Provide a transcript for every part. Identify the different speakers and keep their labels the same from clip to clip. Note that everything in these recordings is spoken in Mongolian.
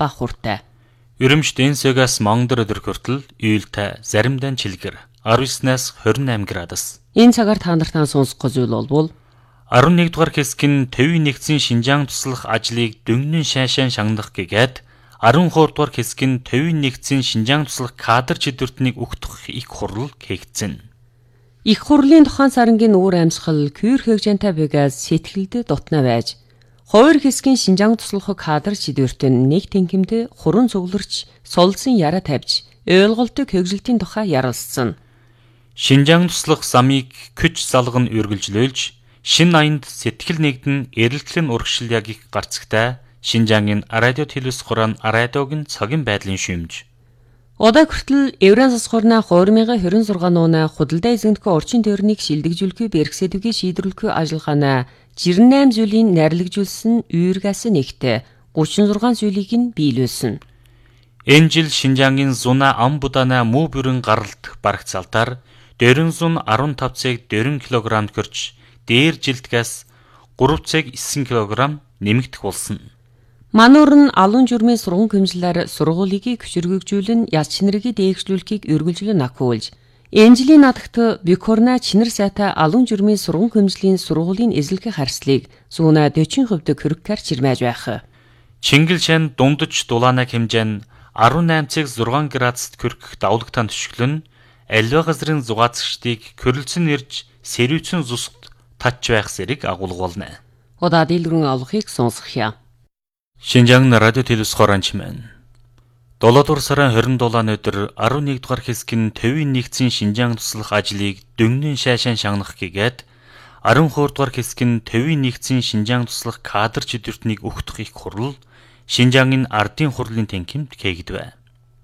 Speaker 1: ба хуртай.
Speaker 2: Өрөмж Денсэгээс Монгдор өдөр хүртэл ээлтэй заримдаа чилгэр 19-аас 28 градус.
Speaker 1: Энэ цагаар та нартай сонсох зүйл болвол
Speaker 2: 11 дугаар хэсгийн төвийн нэгдсэн Шинжаан туслах ажлыг дөнгөн шаашаан шагнах гэгээд 12 дугаар хэсгийн төвийн нэгдсэн Шинжаан туслах кадр чидвэртнийг өгтөх их хурал хийгдсэн.
Speaker 1: Их хурлын тухайн сарангийн уур амьсгал кюр хэгжэнтэй бэгээс сэтгэлд дутна байж хоёр хэсгийн Шинжаан туслах кадр чидвэртэн нэг тэнхимд хуран цугларч сулсан яраа тавьж ойлголтыг хөгжилтийн тухай ярилцсан.
Speaker 2: Шинжаан туслах замыг күч залган үргэлжлүүлж шин аянд сэтгэл нэгдэн эрэлтлэн урагшил ягийг гарцагтай Шинжаангийн радио телевиз хураан радиог нь цагийн байдлын шүүмж.
Speaker 1: Удаа хүртэл Еврен засгуурна 2026 оны худалдаа эзэмдэх орчин тойрныг шилдэгжүүлэхүй бэрхсэдвгийн шийдвэрлэхүй ажиллагаанаа 68 зүйлийн найрлагжуулсан үергээс нэгт 36 зүйлийг нь биелүүлсэн.
Speaker 2: Энэ жил Шинжаангийн зуна ам будана муу бүрэн гаралт барагцаалтаар 415 цаг 4 кг төрж дээр жилдгээс 3 цаг 9 кг нэмэгдэх болсон.
Speaker 1: Мануур нь алуун журмын сургууль хэмжлэлээр сургуулийг хүчирхэгжүүлэн яс чинэрийг дээгшүүлэхийг үргэлжлэн нөхөөлж, энэ жилийн надагт Бикорна чинэр сайтай алуун журмын сургууль хэмжлийн сургуулийн эзлэх харьцлыг 140% хөрөгкөр чирмээж байх.
Speaker 2: Чингил шан дундаж дулаанаг хэмжээ нь 18 цаг 6 градуст хүрэх давлагтаа төшөглөн аливаа газрын зугаацчдыг körөлцөн ирж сэрүүцэн зусд татж байх зэрэг агуулгуулна.
Speaker 1: Удаа дэлгэрэн олохыг сонсгоё.
Speaker 2: Шинжаан радио телевиз хураанч маань 7 дугаар сарын 27-ны өдөр 11 дугаар хэсгийн төвийн нэгдсэн Шинжаан туслах ажлыг дөнгөн шаашаан шагнах гэгээд 12 дугаар хэсгийн төвийн нэгдсэн Шинжаан туслах кадр чидвэртнийг өгтөх их хурал Шинжаангийн ардын хурлын тэнхимд хийгдэв.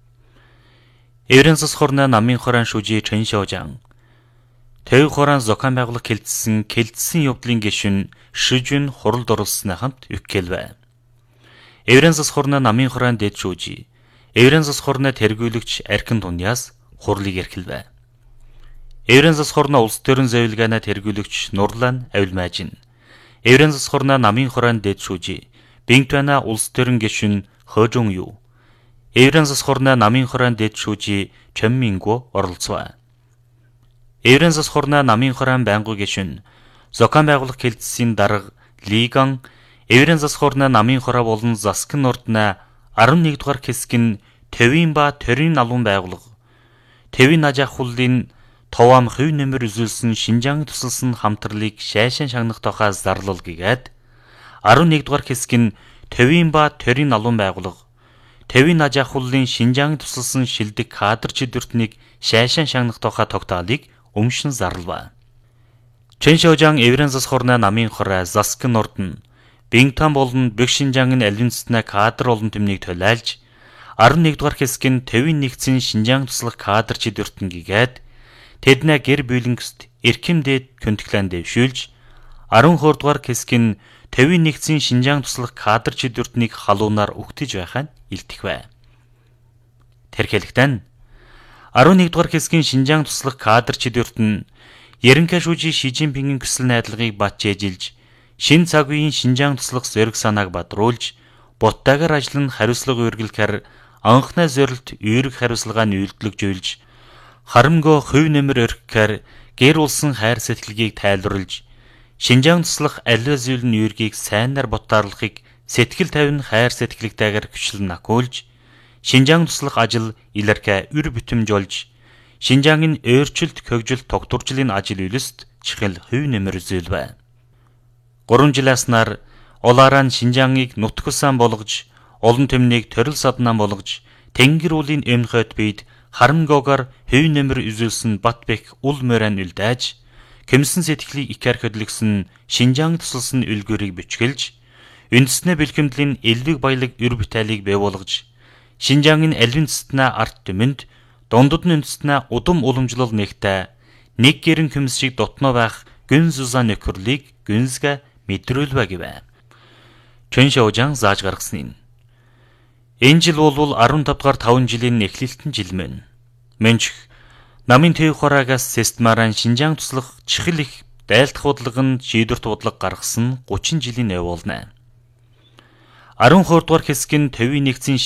Speaker 2: Еврен засгуурна намын хураан шүжи Чэншоожан төв хураан зохион байгуулах кэлдсэн явдлын гишүүн Шүжин хуралд оруулсны хамт өгкэлвэ. Еврен засгуурна намын хураан дэд шүүжи Еврен засгуурна тэргүүлэгч Аркин Туньяас хурлыг эрхэлвэ. Еврен засгуурна улс төрийн зөвлөгөөний тэргүүлэгч Нурлан Авилмажин Еврен засгуурна намын хураан дэд шүүжи Бинтвана улс төрийн гишүүн Хөжун Ю Еврен засгуурна намын хураан дэд шүүжи Чөнминго оролцов. Еврен засгуурна намын хураан байнгын гишүүн зохион байгуулах кэлдсийн дарга Лиган Еврен засгуурна намын хураа болон Заскын ордна 11 дугаар хэсгийн төвийн ба төрийн алуун байгууллага төвийн аж ахуйлын товаам хувь нэмэр үзүүлсэн Шинжаан тусалсан хамтралыг шаашаан шагнах тухай зарлал гэгээд 11 дугаар хэсгийн төвийн ба төрийн алуун байгууллага төвийн аж ахуйлын Шинжаан тусалсан шилдэг кадр чидвэртнийг шаашаан шагнах тухай тогтоолыг өмшин зарлав. Чэншоожан Еврен засгуурна намын хураа Заскын ордна Бинтан болон Бэг Шинжаангийн алинцнаа кадр олон төмнийг төлөөлж 11 дугаар хэсгийн төвийн нэгдсэн Шинжаан туслах кадр чидвэртэн гэгээд тэднээ гэр бүлэнгст эрхэмдээд көнтглэн дэвшүүлж 12 дугаар хэсгийн төвийн нэгдсэн Шинжаан туслах кадр чидвэртнийг халуунаар өгтөж байхаа илтгэв. Тэрхэлэгтэн 11 дугаар хэсгийн Шинжаан туслах кадр чидвэртэн Ерөнхий шүүжийн Ши Жинпингийн хүсэл найдлагыг бат жээжилж шин цаг үеийн Шинжаан туслах зориг санааг бадруулж буттайгаар ажиллан хариуцлага үргэлэхээр анхны зорилт үүрэг хариуцлагаа үйлдэлжүүлж харамгөө хувь нэмэр өргөхээр гэр улсын хайр сэтгэлгийг тайлбарлаж Шинжаан туслах аливаа зүйлийн үүргийг сайнаар бутаарлахыг сэтгэл тавин хайр сэтгэлтэйгээр хүчлэн накуулж Шинжаан туслах ажил илэрхэ үр бүтэмжүүлж Шинжаангийн өөрчлөлт хөгжил тогтворжлын ажил үйлст чихэл хувь нэмэр зүйлвэ. 3 жиласнаар улаараа Шинжааныг нутгсан болгож, олон төмнийг төрөл саднаа болгож, тэнгэр уулын эмхөт бийд харамгоогоор хувь нэмэр үзүүлсэн Батбек ул морин үлдээж, Кэмсэн сэтгэлийг их архидлэгсэн Шинжаан тусалсан үлгүүрийг бичгэлж, үндэснээ бэлгэмдлийн элвэг баялаг өр бүтээлийг бий болгож, Шинжаангийн алвин цэстнээ арт түмэнд, дундад нь үндэснээ удам уламжлал нэгтэй, нэг гэрэн хүмс шиг дотноо байх гүн зузаа нөхөрлийг гүнзгэ мэдрүүлвэ гэвэ. Чэншоожан зааж гаргасан юм. Энэ жил бол 15 дугаар 5 жилийн эхлэлтэн жил мэн. Мэнч намын төв хураагаас системаараа Шинжаан туслах чихэл их дайлдах бодлого нь шийдвэрт бодлого гаргасан 30 жилийн өв болно. 12 дугаар хэсгийн төвийн нэгдсэн